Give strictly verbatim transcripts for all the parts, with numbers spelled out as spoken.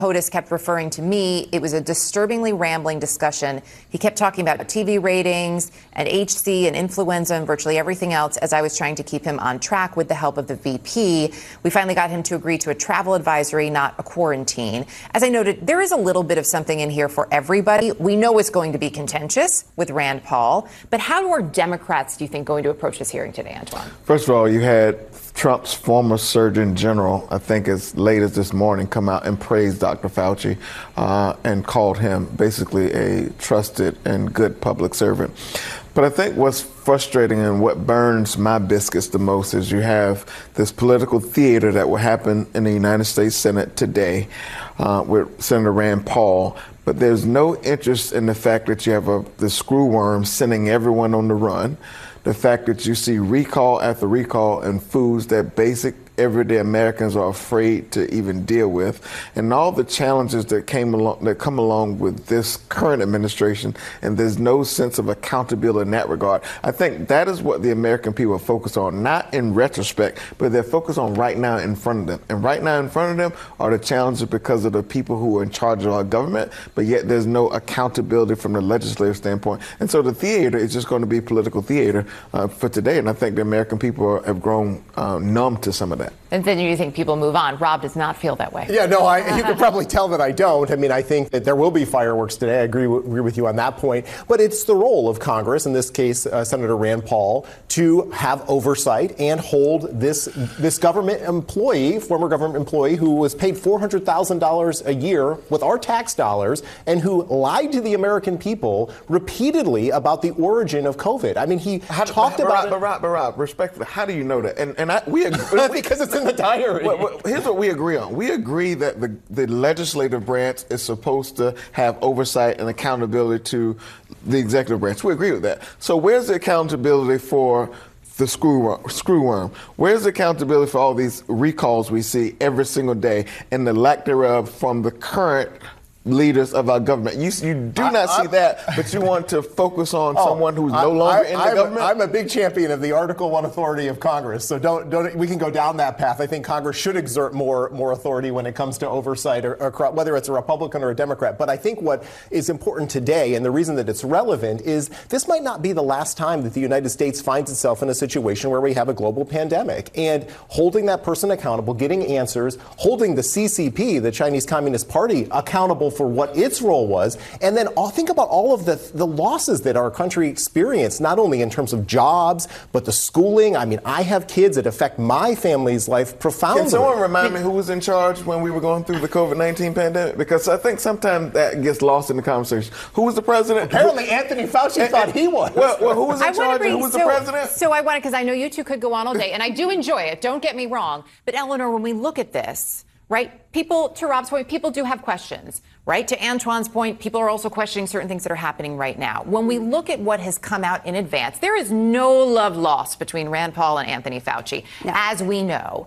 POTUS kept referring to me. It was a disturbingly rambling discussion. He kept talking about T V ratings and H C and influenza and virtually everything else as I was trying to keep him on track with the help of the V P. We finally got him to agree to a travel advisory, not a quarantine. As I noted, there is a little bit of something in here for everybody. We know it's going to be contentious with Rand Paul, but how are Democrats, do you think, going to approach this hearing today, Antoine? First of all, you had Trump's former Surgeon General, I think as late as this morning, come out and praise Doctor Fauci uh, and called him basically a trusted and good public servant. But I think what's frustrating and what burns my biscuits the most is you have this political theater that will happen in the United States Senate today uh, with Senator Rand Paul. But there's no interest in the fact that you have a, the screwworm sending everyone on the run. The fact that you see recall after recall and foods that basic everyday Americans are afraid to even deal with, and all the challenges that came along that come along with this current administration, and there's no sense of accountability in that regard. I think that is what the American people are focused on, not in retrospect, but they're focused on right now in front of them. And right now in front of them are the challenges because of the people who are in charge of our government, but yet there's no accountability from the legislative standpoint. And so the theater is just going to be political theater uh, for today, and I think the American people are, have grown uh, numb to some of that. And then you think people move on. Rob does not feel that way. Yeah, no, I, you can probably tell that I don't. I mean, I think that there will be fireworks today. I agree, w- agree with you on that point. But it's the role of Congress, in this case, uh, Senator Rand Paul, to have oversight and hold this this government employee, former government employee, who was paid four hundred thousand dollars a year with our tax dollars and who lied to the American people repeatedly about the origin of COVID. I mean, he how, talked but, about but, it. Rob, but Rob, respectfully, how do you know that? And and I, we agree. Because it's in the diary. Well, well, here's what we agree on. We agree that the, the legislative branch is supposed to have oversight and accountability to the executive branch. We agree with that. So where's the accountability for the screwworm? screwworm? Where's the accountability for all these recalls we see every single day and the lack thereof from the current leaders of our government? You, you do not I, see that, but you want to focus on oh, someone who's I, no longer I, in the I'm government? A, I'm a big champion of the Article One authority of Congress, so don't don't we can go down that path. I think Congress should exert more more authority when it comes to oversight, or, or whether it's a Republican or a Democrat. But I think what is important today, and the reason that it's relevant, is this might not be the last time that the United States finds itself in a situation where we have a global pandemic. And holding that person accountable, getting answers, holding the C C P, the Chinese Communist Party, accountable for what its role was, and then I'll think about all of the the losses that our country experienced, not only in terms of jobs, but the schooling. I mean, I have kids that affect my family's life profoundly. Can someone remind me who was in charge when we were going through the COVID nineteen pandemic? Because I think sometimes that gets lost in the conversation. Who was the president? Apparently Anthony Fauci and, thought he was. Well, well who was in I charge bring, and who was so, the president? So I want to, because I know you two could go on all day, and I do enjoy it. Don't get me wrong. But Eleanor, when we look at this, right, people, to Rob's point, people do have questions, right? To Antoine's point, people are also questioning certain things that are happening right now. When we look at what has come out in advance, there is no love lost between Rand Paul and Anthony Fauci, no. as we know.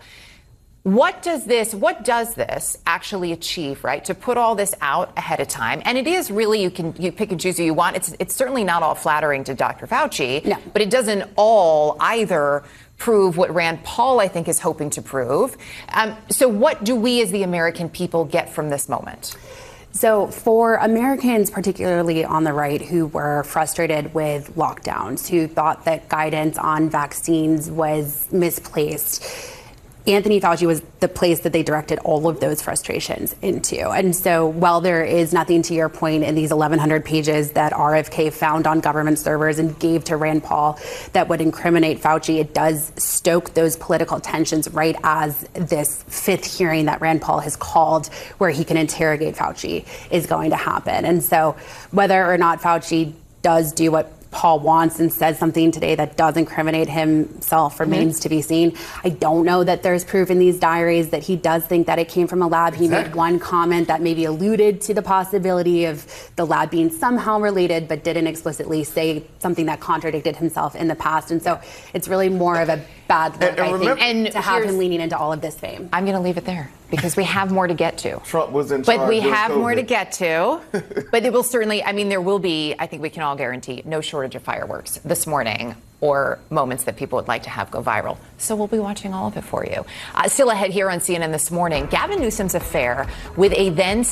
What does this, what does this actually achieve, right? To put all this out ahead of time. And it is really, you can, you pick and choose who you want. It's, it's certainly not all flattering to Doctor Fauci, no. but it doesn't all either prove what Rand Paul, I think, is hoping to prove. Um, so what do we as the American people get from this moment? So for Americans, particularly on the right, who were frustrated with lockdowns, who thought that guidance on vaccines was misplaced, Anthony Fauci was the place that they directed all of those frustrations into. And so while there is nothing, to your point, in these eleven hundred pages that R F K found on government servers and gave to Rand Paul that would incriminate Fauci, it does stoke those political tensions right as this fifth hearing that Rand Paul has called where he can interrogate Fauci is going to happen. And so whether or not Fauci does do what Paul wants and says something today that does incriminate himself remains mm-hmm. to be seen. I don't know that there's proof in these diaries that he does think that it came from a lab. Exactly. He made one comment that maybe alluded to the possibility of the lab being somehow related, but didn't explicitly say something that contradicted himself in the past. And so it's really more of a bad look, And- and I remember- think, And to have here's- him leaning into all of this fame. I'm going to leave it there because we have more to get to. Trump was in charge But we during have more to COVID. get to. But it will certainly, I mean, there will be, I think we can all guarantee, no shortage of fireworks this morning or moments that people would like to have go viral. So we'll be watching all of it for you. Uh, still ahead here on C N N This Morning, Gavin Newsom's affair with a then